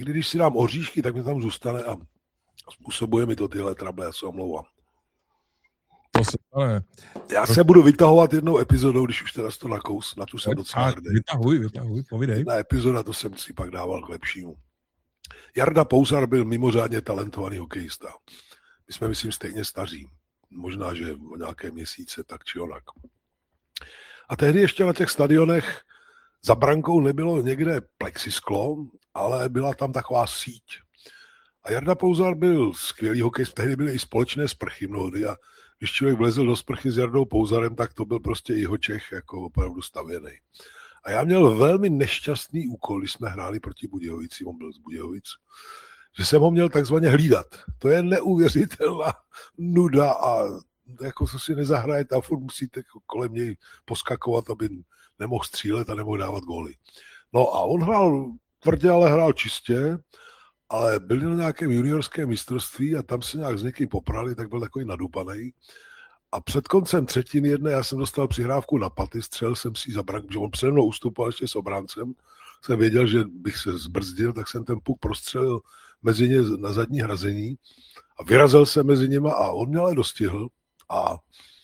někdy, když si dám oříšky, tak mi tam zůstane a způsobuje mi to tyhle trable, já se omlouvám. To se stane. Já se budu vytahovat jednou epizodou, když už teda to nakous, na tu jsem docela hrdý. Vytahuj, povídej. Jedna epizoda, to jsem si pak dával k lepšímu. Jarda Pouzar byl mimořádně talentovaný hokejista. My jsme, myslím, stejně staří. Možná, že o nějaké měsíce, tak či onak. A tehdy ještě na těch stadionech za brankou nebylo někde plexisklo, ale byla tam taková síť. A Jarda Pouzar byl skvělý hokejista, tehdy byly i společné sprchy mnohdy a když člověk vlezl do sprchy s Jardou Pouzarem, tak to byl prostě Jihočech jako opravdu stavěný. A já měl velmi nešťastný úkol, když jsme hráli proti Budějovicím, on byl z Budějovic, že jsem ho měl takzvaně hlídat. To je neuvěřitelná nuda a jako co si nezahrajete a furt musíte kolem něj poskakovat, aby nemohl střílet a nemohl dávat góly. No a on hrál tvrdě, ale hrál čistě, ale byl na nějakém juniorském mistrovství a tam se nějak s někým poprali, tak byl takový nadupaný. A před koncem třetiny jedné já jsem dostal přihrávku na paty, střelil jsem si za branku, že on přede mnou ustupoval ještě s obráncem. Jsem věděl, že bych se zbrzdil, tak jsem ten puk prostřelil mezi ně na zadní hrazení a vyrazil jsem mezi nima a on mě ale dostihl a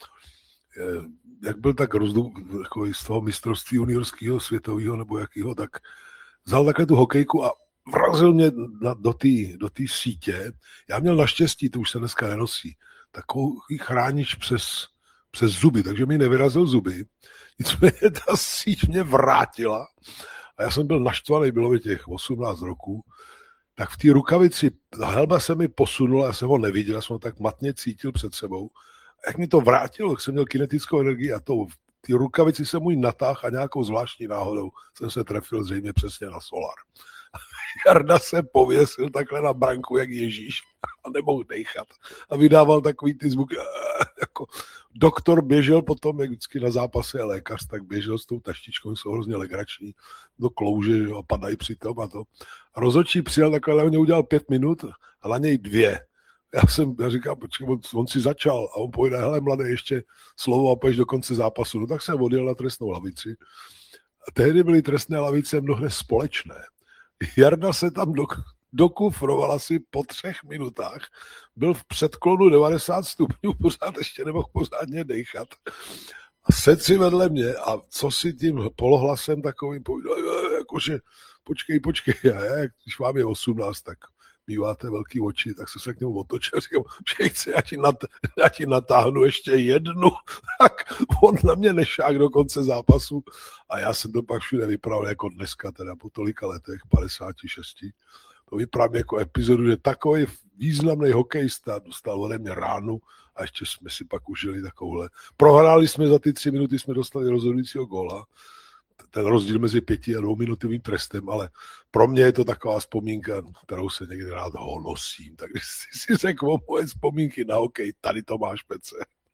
jak byl tak z toho mistrovství juniorského, světového nebo jakýho, tak vzal takhle tu hokejku a vrazil mě do té sítě. Já měl naštěstí, to už se dneska nenosí, takový chránič přes zuby, takže mi nevyrazil zuby. Nicméně ta síť mě vrátila a já jsem byl naštvaný, bylo mi těch 18 roků, tak v té rukavici helba se mi posunula, já jsem ho neviděl, já jsem ho tak matně cítil před sebou. A jak mi to vrátilo, tak jsem měl kinetickou energii a to v té rukavici jsem můj natáhl a nějakou zvláštní náhodou jsem se trefil zřejmě přesně na solar. Jarda se pověsil takhle na branku, jak Ježíš, a nemohl dejchat. A vydával takový ty zvuky, jako doktor běžel potom, jak vždycky na zápase je lékař, tak běžel s tou taštičkou, jsou hrozně legrační, do klouže, že, a padají při tom a to. A rozhodčí přijel takhle, on udělal 5 minut a na něj 2. Já říkám, počkej, on si začal a on pojde, hele mladý, ještě slovo a pojď do konce zápasu. No tak jsem odjel na trestnou lavici. A tehdy byly trestné lavice mnohde společné. Jarda se tam dokufroval asi po 3 minutách, byl v předklonu 90 stupňů, pořád ještě nemohl pořádně dejchat. A sedl si vedle mě a co si tím polohlasem takovým povídal, jakože počkej, když vám je 18, tak míváte velký oči, tak se k němu otočil a říkal, že chci, já ti natáhnu ještě jednu, tak on na mě nešák do konce zápasu a já jsem to pak všude vyprávěl jako dneska, teda po tolika letech, 56. To vyprávím jako epizodu, že takový významný hokejista dostal ode mě ránu a ještě jsme si pak užili takovouhle. Prohráli jsme za ty 3 minuty, jsme dostali rozhodujícího góla. Ten rozdíl mezi 5 a 2minutovým trestem, ale pro mě je to taková vzpomínka, kterou se někdy rád honosím. Tak když si řekl o moje vzpomínky na hokej, tady to máš, Pece.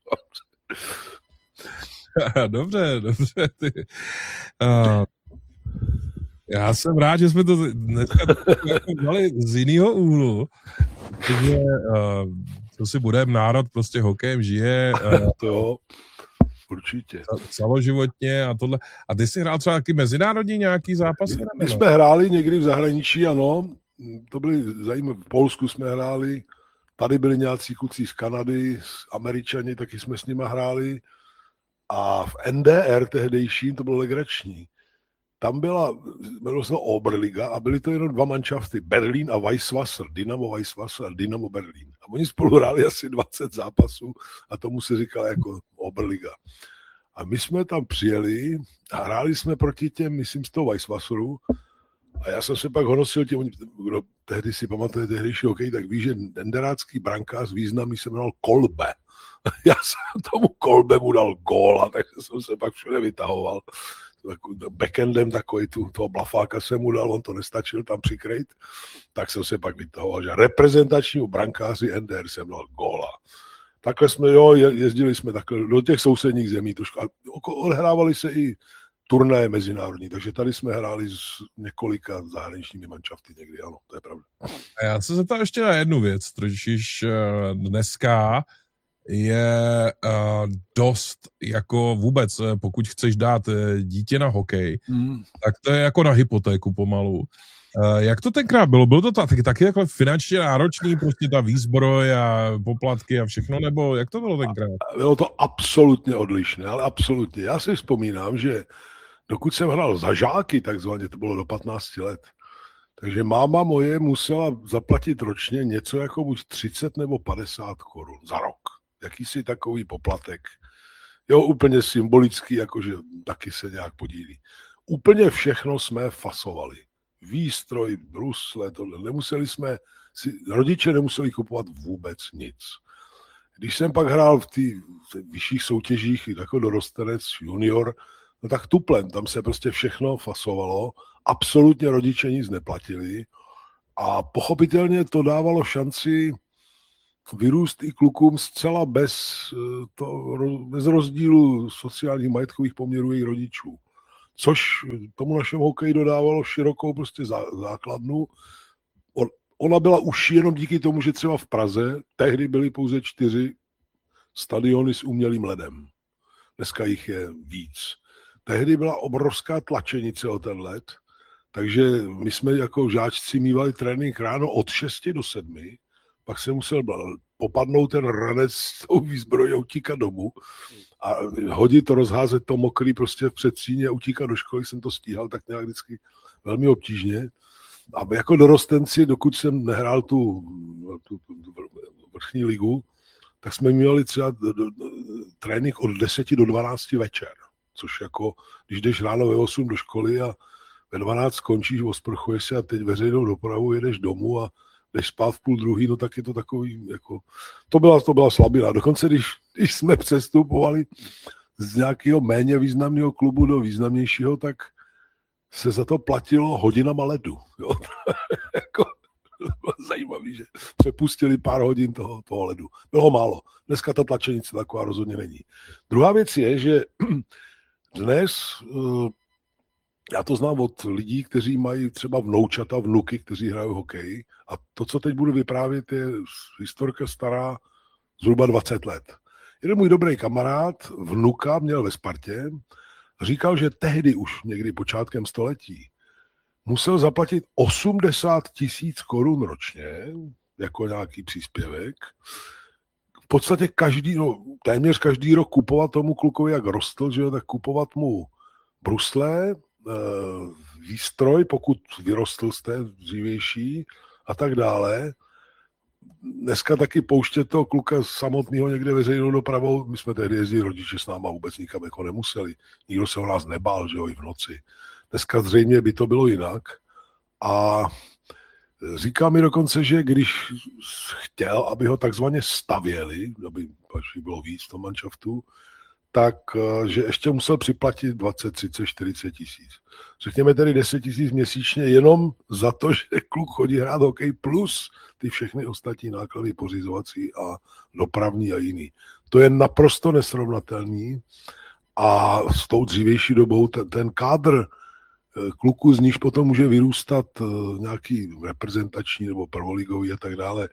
Dobře. Já jsem rád, že jsme to dneska dali z jiného úhlu, protože to si budeme, národ prostě hokejem žije. To jo. Určitě. Celoživotně a tohle. A ty jsi hrál třeba taky mezinárodní nějaký zápasy? My jsme hráli někdy v zahraničí, ano. To byly zajímavé. V Polsku jsme hráli, tady byli nějací kluci z Kanady, z Američani, taky jsme s nimi hráli. A v NDR tehdejším to bylo legrační. Tam jmenovalo se Oberliga a byly to jenom 2 manšafty, Berlín a Weisswasser, Dynamo Weisswasser a Dynamo Berlín. A oni spolu hráli asi 20 zápasů a tomu se říkalo jako Oberliga. A my jsme tam přijeli a hráli jsme proti těm, myslím, z toho Weisswasseru a já jsem se pak honosil těm, kdo tehdy si pamatuje tehdejší hokej, tak ví, že enderácký brankář významný se jmenoval Kolbe. Já jsem tomu Kolbemu dal góla, takže jsem se pak všude vytahoval. Backendem takový toho blafáka jsem mu dal, on to nestačil tam přikrejt, tak jsem se pak vytahoval, že reprezentačnímu brankáři NDR jsem dal góla. Takhle jsme, jezdili jsme takhle do těch sousedních zemí trošku a odhrávali se i turnaje mezinárodní, takže tady jsme hráli s několika zahraničními manšafty někdy, ano, to je pravda. A já se zeptám ještě na jednu věc, totiž dneska je dost jako vůbec, pokud chceš dát dítě na hokej, tak to je jako na hypotéku pomalu. Jak to tenkrát bylo? Bylo to taky jako finančně náročný, prostě ta výzbroj a poplatky a všechno, nebo jak to bylo tenkrát? Bylo to absolutně odlišné, ale absolutně. Já si vzpomínám, že dokud jsem hrál za žáky, takzvaně, to bylo do 15 let, takže máma moje musela zaplatit ročně něco jako buď 30 nebo 50 korun za rok. Jakýsi takový poplatek. Jo, úplně symbolický, jakože taky se nějak podílí. Úplně všechno jsme fasovali. Výstroj, brusle, tohle. Rodiče nemuseli kupovat vůbec nic. Když jsem pak hrál v těch vyšších soutěžích, jako dorostenec, junior, no tak tuplem, tam se prostě všechno fasovalo, absolutně rodiče nic neplatili a pochopitelně to dávalo šanci vyrůst i klukům zcela bez rozdílu sociálních majetkových poměrů jejich rodičů. Což tomu našemu hokeji dodávalo širokou prostě základnu. Ona byla užší jenom díky tomu, že třeba v Praze tehdy byly pouze 4 stadiony s umělým ledem. Dneska jich je víc. Tehdy byla obrovská tlačenice o ten led, takže my jsme jako žáčci mívali trénink ráno od 6 do 7, pak se musel popadnout ten ranec s tou výzbrojí a utíkat domů a hodit to, rozházet to mokrý prostě v předsíně a utíkat do školy, jsem to stíhal tak nějak vždycky velmi obtížně. A jako dorostenci, dokud jsem nehrál tu vrchní ligu, tak jsme měli třeba trénink od 10 do 12 večer, což jako, když jdeš ráno ve 8 do školy a ve 12 skončíš, osprchuješ se a teď veřejnou dopravu jedeš domů a jdeš spát v 12:30, no tak je to takový, jako, to byla slabina. Dokonce, když jsme přestupovali z nějakého méně významného klubu do významnějšího, tak se za to platilo hodinama ledu. Jo? Jako, bylo zajímavé, že přepustili pár hodin toho ledu. Bylo málo. Dneska ta tlačenice taková rozhodně není. Druhá věc je, že dnes, já to znám od lidí, kteří mají třeba vnoučata, vnuky, kteří hrají hokej, a to, co teď budu vyprávět, je historka stará zhruba 20 let. Jeden můj dobrý kamarád, vnuka, měl ve Spartě, říkal, že tehdy už někdy počátkem století musel zaplatit 80 000 korun ročně, jako nějaký příspěvek. V podstatě téměř každý rok kupovat tomu klukovi, jak rostl, že jo, tak kupovat mu brusle, výstroj, pokud vyrostl z té dřívější a tak dále. Dneska taky pouštět toho kluka samotného někde veřejnou dopravou. My jsme tehdy jezdili, rodiče s náma vůbec nikam jako nemuseli. Nikdo se o nás nebál, že jo, i v noci. Dneska zřejmě by to bylo jinak. A říká mi dokonce, že když chtěl, aby ho takzvaně stavěli, aby bylo víc v tom manšaftu, tak že ještě musel připlatit 20, 30, 40 tisíc. Řekněme tedy 10 tisíc měsíčně jenom za to, že kluk chodí hrát hokej plus ty všechny ostatní náklady pořizovací a dopravní a jiný. To je naprosto nesrovnatelný a s tou dřívější dobou ten kádr kluků, z níž potom může vyrůstat nějaký reprezentační nebo prvoligový a tak dále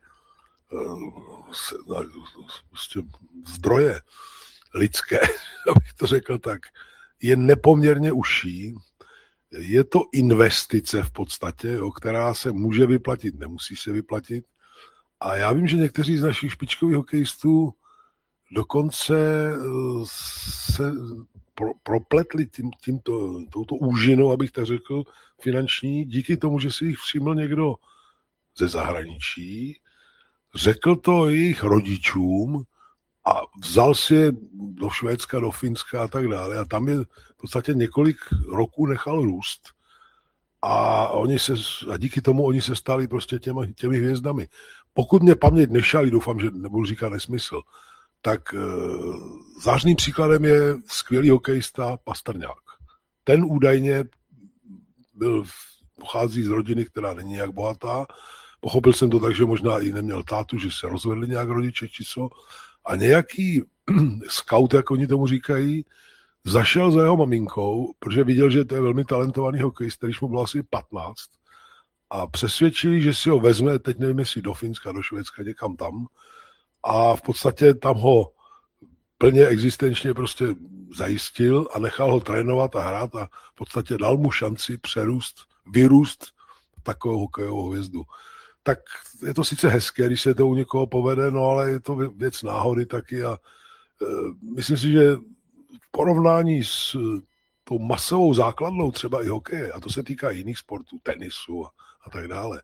zdroje lidské, abych to řekl tak, je nepoměrně užší. Je to investice v podstatě, jo, která se může vyplatit, nemusí se vyplatit. A já vím, že někteří z našich špičkových hokejistů dokonce se propletli touto úžinou, abych tak řekl, finanční, díky tomu, že si jich všiml někdo ze zahraničí, řekl to jejich rodičům a vzal si je do Švédska, do Finska a tak dále. A tam je v podstatě několik roků nechal růst. A díky tomu oni se stali prostě těmi hvězdami. Pokud mě paměť nešalí, doufám, že nebudu říkat nesmysl, tak zářným příkladem je skvělý hokejista Pastrňák. Ten údajně pochází z rodiny, která není nějak bohatá. Pochopil jsem to tak, že možná i neměl tátu, že se rozvedli nějak rodiče či co. A nějaký scout, jak oni tomu říkají, zašel za jeho maminkou, protože viděl, že to je velmi talentovaný hokejista, když mu bylo asi 15. A přesvědčili, že si ho vezme, teď nevím, jestli do Finska, do Švédska, někam tam. A v podstatě tam ho plně existenčně prostě zajistil a nechal ho trénovat a hrát a v podstatě dal mu šanci vyrůst takovou hokejovou hvězdu. Tak je to sice hezké, když se to u někoho povede, no ale je to věc náhody taky a myslím si, že v porovnání s tou masovou základnou třeba i hokeje, a to se týká jiných sportů, tenisu a tak dále,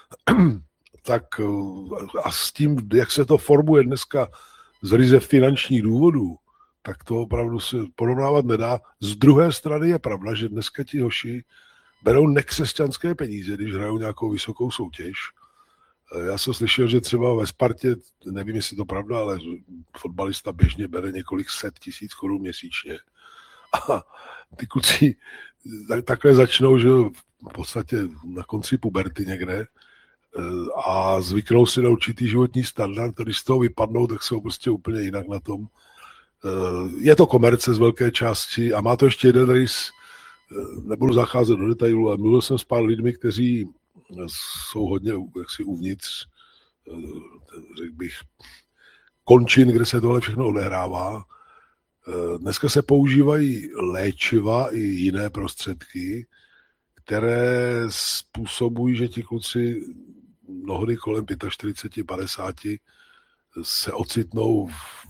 tak a s tím, jak se to formuje dneska z ryze finančních důvodů, tak to opravdu se porovnávat nedá. Z druhé strany je pravda, že dneska ti hoši berou nekřesťanské peníze, když hrajou nějakou vysokou soutěž. Já jsem slyšel, že třeba ve Spartě, nevím, jestli to pravda, ale fotbalista běžně bere několik set tisíc korun měsíčně. A ty kluci takhle začnou, že v podstatě na konci puberty někde a zvyknou si na určitý životní standard, když z toho vypadnou, tak jsou prostě úplně jinak na tom. Je to komerce z velké části a má to ještě jeden rys, nebudu zacházet do detailů, ale mluvil jsem s pár lidmi, kteří jsou hodně jaksi uvnitř, řekl bych, končin, kde se tohle všechno odehrává. Dneska se používají léčiva i jiné prostředky, které způsobují, že ti kluci mnohdy kolem 45, 50 se ocitnou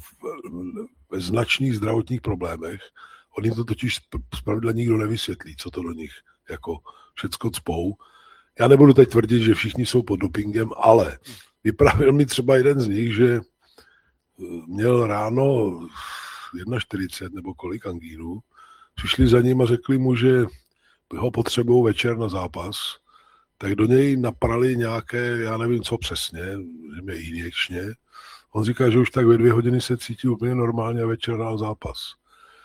ve značných zdravotních problémech. On jim to totiž zpravidla nikdo nevysvětlí, co to do nich jako všecko cpou. Já nebudu teď tvrdit, že všichni jsou pod dopingem, ale vyprávěl mi třeba jeden z nich, že měl ráno 1,40 nebo kolik angínu. Přišli za ním a řekli mu, že ho potřebují večer na zápas, tak do něj naprali nějaké, já nevím co přesně, že mě injekčně. On říká, že už tak ve 2 hodiny se cítí úplně normálně a večer na zápas.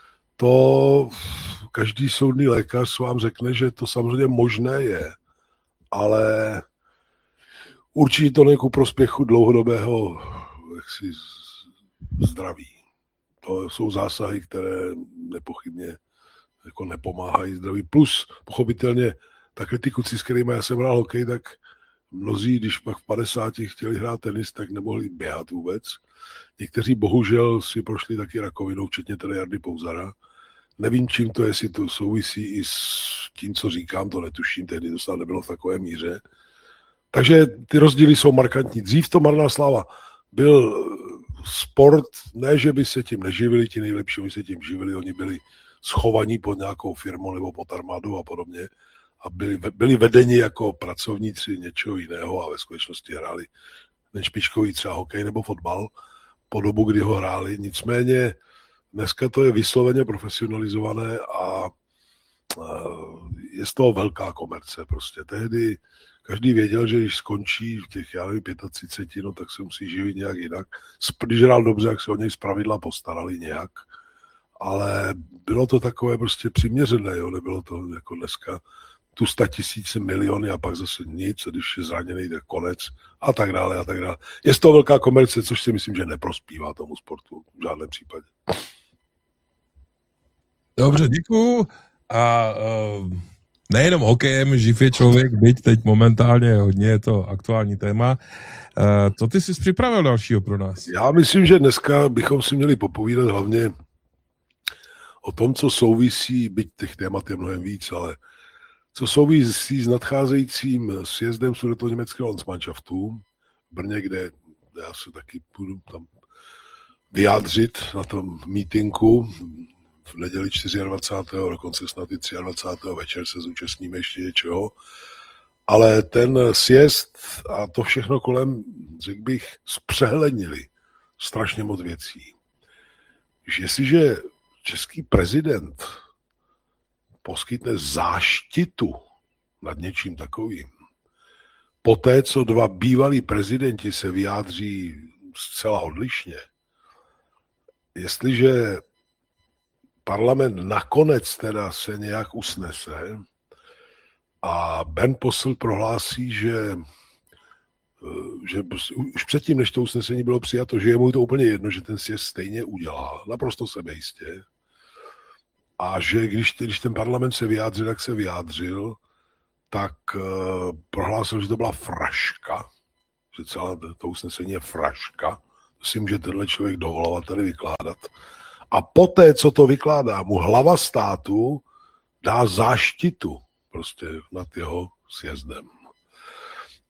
To každý soudný lékař vám řekne, že to samozřejmě možné je, ale určitě to není ku prospěchu dlouhodobého jaksi zdraví. To jsou zásahy, které nepochybně jako nepomáhají zdraví. Plus, pochopitelně, takhle ty kluci, s kterými já jsem hrál hokej, tak mnozí, když pak v 50 chtěli hrát tenis, tak nemohli běhat vůbec. Někteří bohužel si prošli taky rakovinou, včetně teda Jardy Pouzara. Nevím, čím to je, jestli to souvisí i s tím, co říkám, to netuším, tehdy to snad nebylo v takové míře. Takže ty rozdíly jsou markantní. Dřív to marná sláva byl sport, ne, že by se tím neživili, ti nejlepší, oni se tím živili, oni byli schovaní pod nějakou firmou nebo pod armádou a podobně a byli vedeni jako pracovníci něčeho jiného a ve skutečnosti hráli ten špičkový třeba hokej nebo fotbal po dobu, kdy ho hráli. Nicméně dneska to je vysloveně profesionalizované a je z toho velká komerce prostě. Tehdy každý věděl, že když skončí v těch, já nevím, 35, no, tak se musí živit nějak jinak. Když hrál dobře, jak se o něj zpravidla postarali nějak. Ale bylo to takové prostě přiměřené, jo? Nebylo to jako dneska tu 100 000 miliony a pak zase nic, když je zraněný, tak konec a tak dále a tak dále. Je z toho velká komerce, což si myslím, že neprospívá tomu sportu v žádném případě. Dobře, děkuju. A nejenom hokejem živ je člověk, byť teď momentálně hodně je to aktuální téma. Co ty jsi připravil dalšího pro nás? Já myslím, že dneska bychom si měli popovídat hlavně o tom, co souvisí, byť těch témat je mnohem víc, ale co souvisí s nadcházejícím sjezdem sudetoněmeckého Landsmannschaftu v Brně, kde já se taky budu tam vyjádřit na tom mítinku v neděli 24. dokonce snad i 23. večer se zúčastníme ještě něčeho. Ale ten sjezd a to všechno kolem, řekl bych, zpřehlednili strašně moc věcí. Jestliže český prezident poskytne záštitu nad něčím takovým, poté, co 2 bývalí prezidenti se vyjádří zcela odlišně, jestliže parlament nakonec teda se nějak usnese a Bernd Posselt prohlásí, že už předtím, než to usnesení bylo přijato, že je mu to úplně jedno, že ten sjezd stejně udělá, naprosto sebejistě, a že když ten parlament se vyjádřil, tak se vyjádřil, tak prohlásil, že to byla fraška, že celé to usnesení je fraška, to si může tenhle člověk dovolovat tady vykládat. A poté, co to vykládá, mu hlava státu dá záštitu prostě nad jeho sjezdem.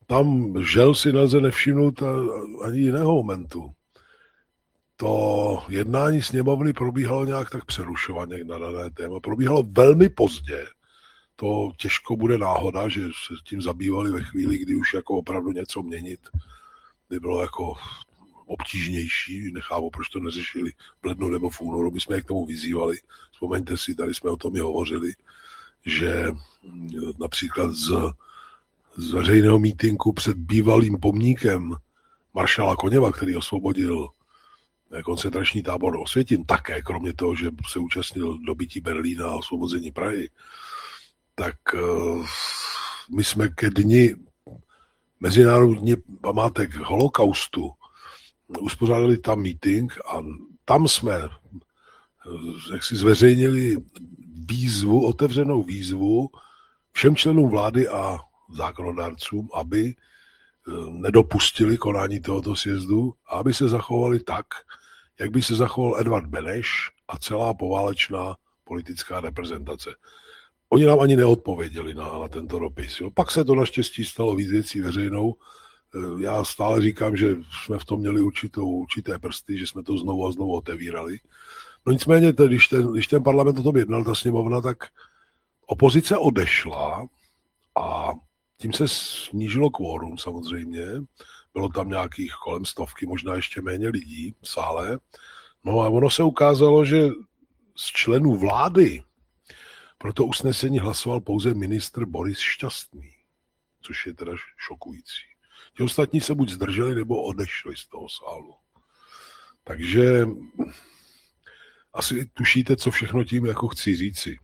tam žel si nelze nevšimnout ani jiného momentu. To jednání sněmovny probíhalo nějak tak přerušovaně na dané téma. Probíhalo velmi pozdě. To těžko bude náhoda, že se tím zabývali ve chvíli, kdy už jako opravdu něco měnit by bylo jako obtížnější. Nechápu, proč to neřešili v lednu nebo v únoru. My jsme je k tomu vyzývali. Vzpomeňte si, tady jsme o tom i hovořili, že například z veřejného mítinku před bývalým pomníkem maršála Koněva, který osvobodil koncentrační tábor Osvětim, také, kromě toho, že se účastnil dobytí Berlína a osvobození Prahy, tak my jsme ke dni Mezinárodní památek holokaustu uspořádali tam meeting a tam jsme jaksi zveřejnili výzvu, otevřenou výzvu všem členům vlády a zákonodárcům, aby nedopustili konání tohoto sjezdu a aby se zachovali tak, jak by se zachoval Edvard Beneš a celá poválečná politická reprezentace. Oni nám ani neodpověděli na tento dopis. Jo. Pak se to naštěstí stalo víc věcí veřejnou. Já stále říkám, že jsme v tom měli určité prsty, že jsme to znovu a znovu otevírali. No nicméně, když ten parlament o tom jednal, ta sněmovna, tak opozice odešla a tím se snížilo kvórum samozřejmě. Bylo tam nějakých kolem 100, možná ještě méně lidí v sále. No a ono se ukázalo, že z členů vlády pro to usnesení hlasoval pouze ministr Boris Šťastný, což je teda šokující. Ti ostatní se buď zdrželi, nebo odešli z toho sálu. Takže asi tušíte, co všechno tím jako chci říci.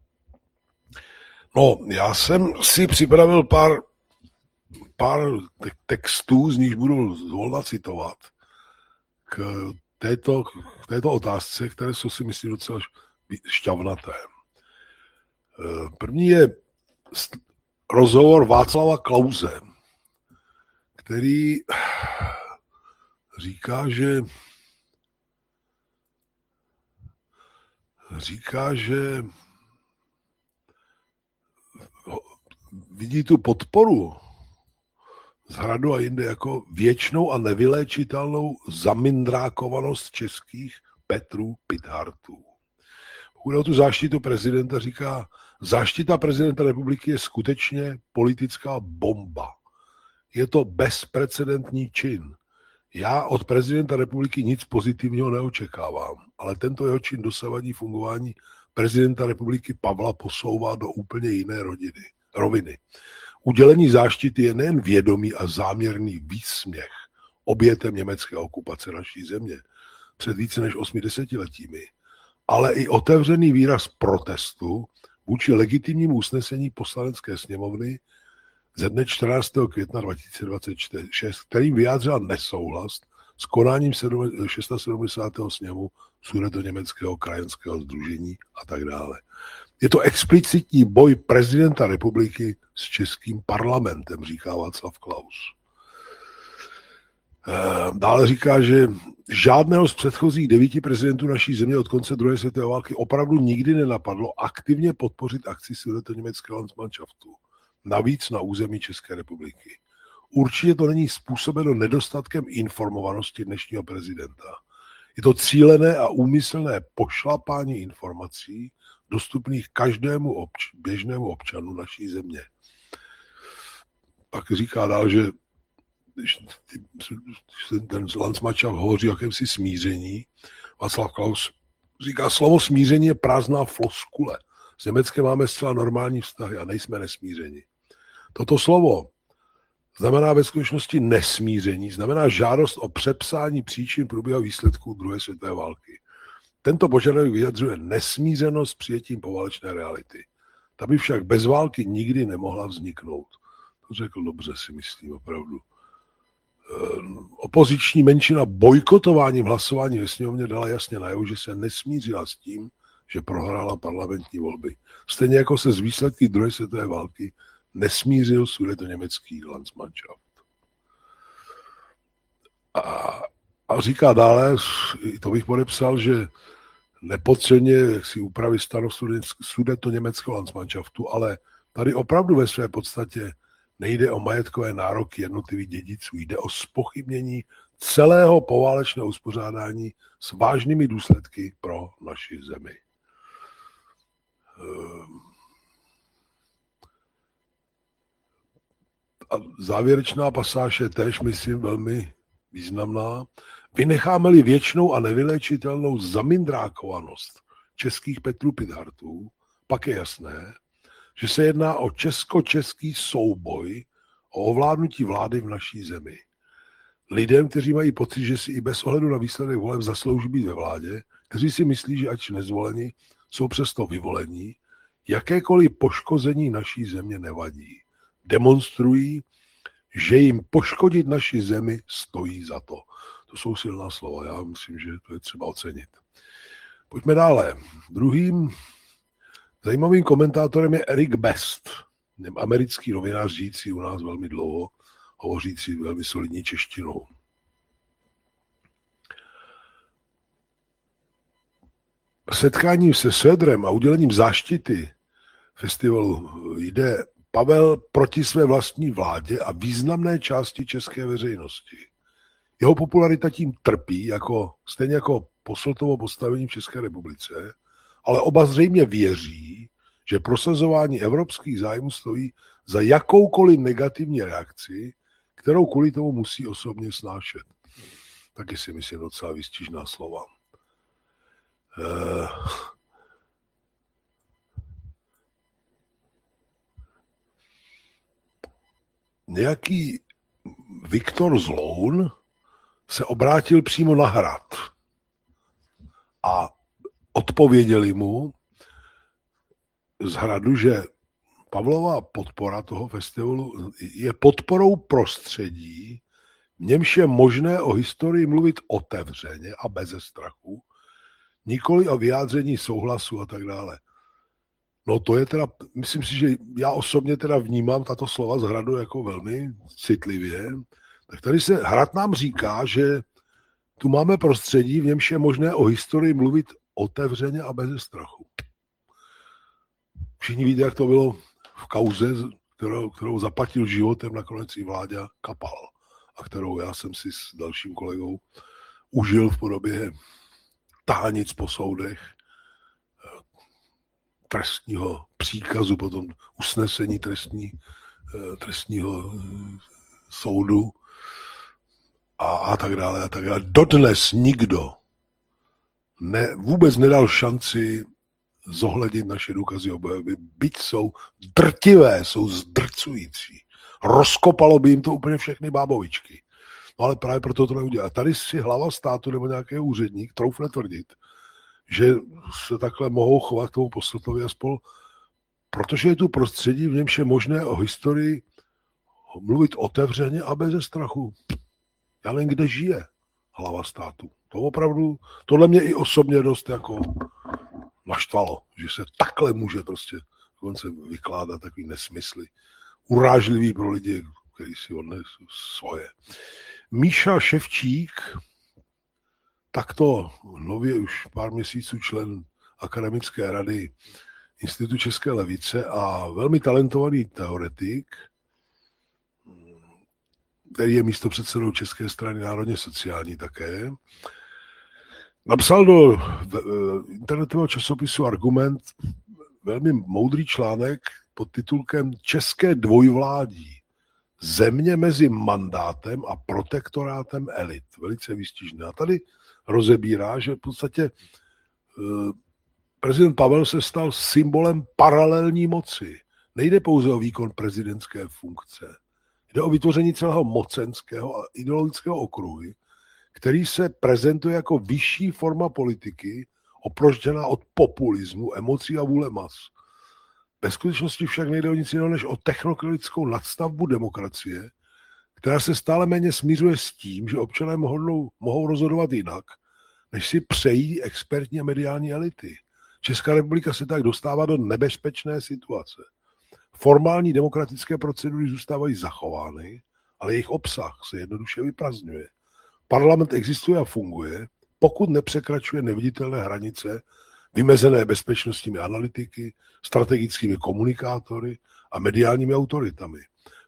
No, já jsem si připravil pár textů, z nich budu zvolna citovat k této otázce, které jsou si myslím docela šťavnaté. První je rozhovor Václava Klause, který říká, že vidí tu podporu z Hradu a jinde jako věčnou a nevyléčitelnou zamindrákovanost českých Petrů Pithartů. Pokud o tu záštitu prezidenta říká, záštita prezidenta republiky je skutečně politická bomba. Je to bezprecedentní čin. Já od prezidenta republiky nic pozitivního neočekávám, ale tento jeho čin dosavadní fungování prezidenta republiky Pavla posouvá do úplně jiné roviny. Udělení záštity je nejen vědomý a záměrný výsměch obětem německé okupace naší země před více než 80 letími, ale i otevřený výraz protestu vůči legitimnímu usnesení poslanecké sněmovny ze dne 14. května 2026, kterým vyjádřila nesouhlas s konáním 670. sněmu Sudetoněmeckého krajanského sdružení a tak dále. Je to explicitní boj prezidenta republiky s českým parlamentem, říká Václav Klaus. Dále říká, že žádného z předchozích 9 prezidentů naší země od konce druhé světové války opravdu nikdy nenapadlo aktivně podpořit akci Sudetoněmeckého Landsmannschaftu. Navíc na území České republiky. Určitě to není způsobeno nedostatkem informovanosti dnešního prezidenta. Je to cílené a úmyslné pošlapání informací dostupných každému běžnému občanu naší země. Pak říká dál, že když ten Landsmannschaft hovoří o jakémsi smíření, Václav Klaus říká, slovo smíření je prázdná floskule. S Německem máme zcela normální vztahy a nejsme nesmířeni. Toto slovo znamená ve skutečnosti nesmíření, znamená žádost o přepsání příčin průběhu výsledků druhé světové války. Tento požadavek vyjadřuje nesmířenost přijetím poválečné reality. Ta by však bez války nikdy nemohla vzniknout. To řekl dobře, si myslím, opravdu. Opoziční menšina bojkotováním hlasování ve sněmovně dala jasně najevo, že se nesmířila s tím, že prohrála parlamentní volby. Stejně jako se z výsledky druhé světové války nesmířil Sudetoněmecký Landsmannschaft. A říká dále, to bych podepsal, že nepodceňuje si úpravy stanov Sudetoněmeckého Landsmannschaftu, ale tady opravdu ve své podstatě Nejde o majetkové nároky jednotlivých dědiců, jde o zpochybnění celého poválečného uspořádání s vážnými důsledky pro naši zemi. A závěrečná pasáž je též, myslím, velmi významná. Vynecháme-li věčnou a nevyléčitelnou zamindrákovanost českých Petrů Pithartů, pak je jasné, že se jedná o česko-český souboj o ovládnutí vlády v naší zemi. Lidem, kteří mají pocit, že si i bez ohledu na výsledek voleb zaslouží být ve vládě, kteří si myslí, že ač nezvoleni, jsou přesto vyvolení, jakékoliv poškození naší země nevadí. Demonstrují, že jim poškodit naši zemi stojí za to. To jsou silná slova, já myslím, že to je třeba ocenit. Pojďme dále. Druhým zajímavým komentátorem je Eric Best, americký novinář, žijící u nás velmi dlouho, hovořící velmi solidní češtinou. Setkáním se Söderem a udělením záštity festivalu jde Pavel proti své vlastní vládě a významné části české veřejnosti. Jeho popularita tím trpí, stejně jako Posseltovo postavení v České republice, ale oba zřejmě věří, že prosazování evropských zájmů stojí za jakoukoliv negativní reakci, kterou kvůli tomu musí osobně snášet. Taky si myslím docela výstižná slova. Nějaký Viktor Zloun se obrátil přímo na Hrad a odpověděli mu z Hradu, že Pavlova podpora toho festivalu je podporou prostředí, v němž je možné o historii mluvit otevřeně a beze strachu, nikoli o vyjádření souhlasu a tak dále. No to je teda, myslím si, že já osobně teda vnímám tato slova z Hradu jako velmi citlivě. Tak tady se Hrad nám říká, že tu máme prostředí, v němž je možné o historii mluvit otevřeně a beze strachu. Všichni víte, jak to bylo v kauze, kterou zaplatil životem nakonec i Vláďa Kapal a kterou já jsem si s dalším kolegou užil v podobě tahanic po soudech, trestního příkazu, potom usnesení trestního soudu a tak dále a tak dále. Dodnes nikdo vůbec nedal šanci zohlednit naše důkazy obhajoby, byť jsou drtivé, jsou zdrcující. Rozkopalo by jim to úplně všechny bábovičky. No ale právě proto to neudělá. Tady si hlava státu nebo nějaký úředník troufne tvrdit, že se takhle mohou chovat k tomu Posseltovi a spol, protože je tu prostředí, v němž je možné o historii mluvit otevřeně a beze strachu. Já nevím, kde žije hlava státu. To opravdu, tohle mě i osobně dost jako naštvalo, že se takhle může prostě dokonce vykládat takový nesmysly. Urážlivý pro lidi, kteří si odnesou svoje. Míša Ševčík, takto nově už pár měsíců člen akademické rady Institutu České levice a velmi talentovaný teoretik, který je místopředsedou České strany národně sociální také, napsal do internetového časopisu Argument velmi moudrý článek pod titulkem České dvojvládí. Země mezi mandátem a protektorátem elit. Velice výstižné. A tady rozebírá, že v podstatě prezident Pavel se stal symbolem paralelní moci. Nejde pouze o výkon prezidentské funkce. Jde o vytvoření celého mocenského a ideologického okruhu, který se prezentuje jako vyšší forma politiky, oproštěná od populismu, emocí a vůle mas. Ve skutečnosti však nejde o nic jiného než o technokratickou nadstavbu demokracie, která se stále méně smířuje s tím, že občané mohou rozhodovat jinak, než si přejí expertní a mediální elity. Česká republika se tak dostává do nebezpečné situace. Formální demokratické procedury zůstávají zachovány, ale jejich obsah se jednoduše vyprazdňuje. Parlament existuje a funguje, pokud nepřekračuje neviditelné hranice vymezené bezpečnostními analytiky, strategickými komunikátory a mediálními autoritami.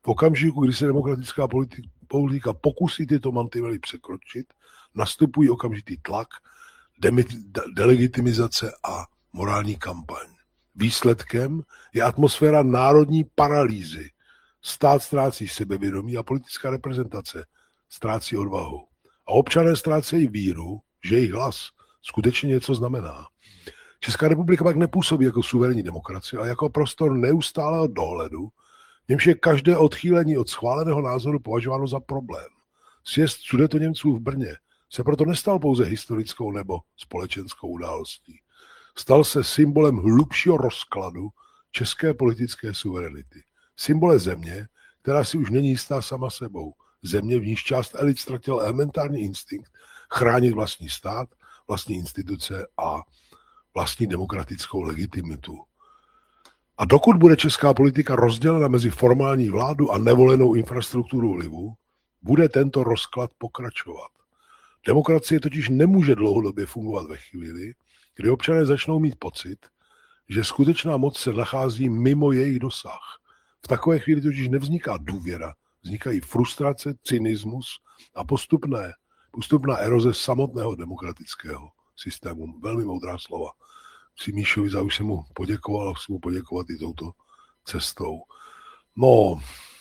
V okamžiku, kdy se demokratická politika pokusí tyto mantinely překročit, nastupují okamžitý tlak, delegitimizace a morální kampaň. Výsledkem je atmosféra národní paralýzy. Stát ztrácí sebevědomí a politická reprezentace ztrácí odvahu. A občané ztrácejí víru, že jejich hlas skutečně něco znamená. Česká republika pak nepůsobí jako suverénní demokracie, ale jako prostor neustálého dohledu, v němž je každé odchýlení od schváleného názoru považováno za problém. Sjezd Sudetoněmců v Brně se proto nestal pouze historickou nebo společenskou událostí. Stal se symbolem hlubšího rozkladu české politické suverenity. Symbole země, která si už není jistá sama sebou. Země, v níž část elit ztratila elementární instinkt chránit vlastní stát, vlastní instituce a vlastní demokratickou legitimitu. A dokud bude česká politika rozdělena mezi formální vládu a nevolenou infrastrukturu vlivu, bude tento rozklad pokračovat. Demokracie totiž nemůže dlouhodobě fungovat ve chvíli, kdy občané začnou mít pocit, že skutečná moc se nachází mimo jejich dosah. V takové chvíli totiž nevzniká důvěra, vznikají frustrace, cynismus a postupná eroze samotného demokratického systému. Velmi moudrá slova. Si Míšovi, za už jsem mu poděkoval a musím mu poděkovat i touto cestou. No,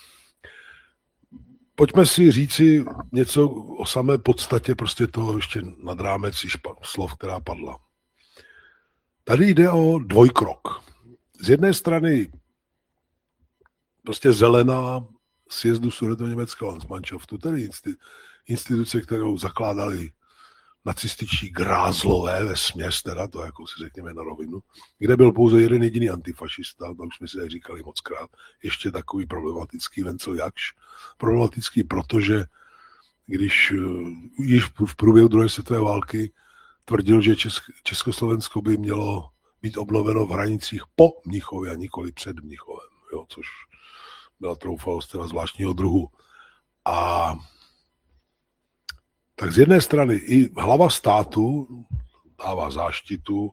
pojďme si říci něco o samé podstatě prostě toho ještě nad rámec slov, která padla. Tady jde o dvojkrok. Z jedné strany prostě zelená sjezdu Sudetoněmeckého Landsmannschaftu, tedy instituce, kterou zakládali nacističtí grázlové vesměs, teda to jako si řekněme na rovinu, kde byl pouze jeden jediný antifašista, to už jsme si tak říkali mockrát, ještě takový problematický Vencel Jakš. Problematický, protože když již v průběhu druhé světové války tvrdil, že Československo by mělo být obnoveno v hranicích po Mnichově a nikoli před Mnichovem, jo, což byla troufalost teda zvláštního druhu. A tak z jedné strany i hlava státu dává záštitu,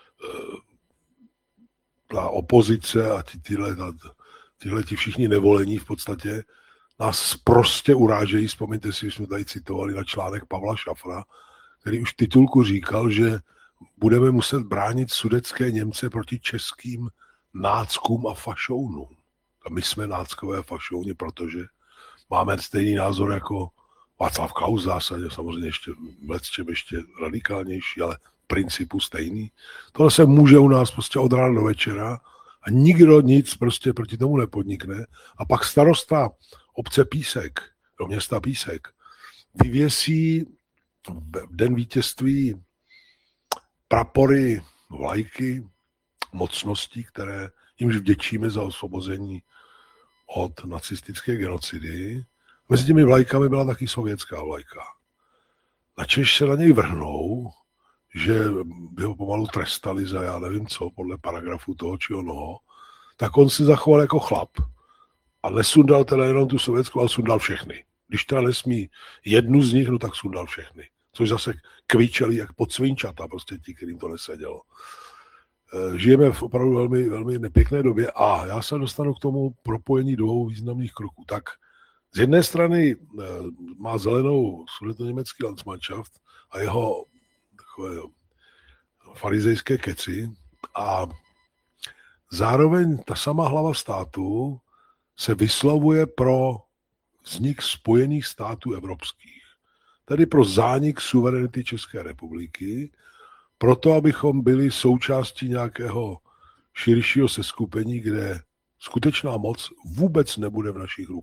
ta opozice a tihleti všichni nevolení v podstatě nás prostě urážejí. Vzpomeňte si, že jsme tady citovali na článek Pavla Šafra, který už v titulku říkal, že budeme muset bránit sudetské Němce proti českým náckům a fašounům. A my jsme náckové a fašouni, protože máme stejný názor jako Václav Klaus v zásadě, samozřejmě ještě vlecčem ještě radikálnější, ale v principu stejný. Tohle se může u nás prostě od rána do večera a nikdo nic prostě proti tomu nepodnikne. A pak starosta obce Písek, do města Písek, vyvěsí v den vítězství prapory, vlajky, mocností, které jimž vděčíme za osvobození od nacistické genocidy. Mezi těmi vlajkami byla taky sovětská vlajka. Načež se na něj vrhnou, že by ho pomalu trestali za já nevím co, podle paragrafu toho či onoho, tak on si zachoval jako chlap a nesundal teda jenom tu sovětskou, ale sundal všechny. Když teda nesmí jednu z nich, no tak sundal všechny. Což zase kvičeli jak podsvinčata, prostě ti, kterým to nesedělo. Žijeme v opravdu velmi, velmi nepěkné době a já se dostanu k tomu propojení dvou významných kroků. Tak z jedné strany má zelenou Sudetoněmecký Landsmannschaft a jeho takové farizejské keci a zároveň ta sama hlava státu se vyslovuje pro vznik Spojených států evropských, tedy pro zánik suverenity České republiky, proto abychom byli součástí nějakého širšího seskupení, kde skutečná moc vůbec nebude v našich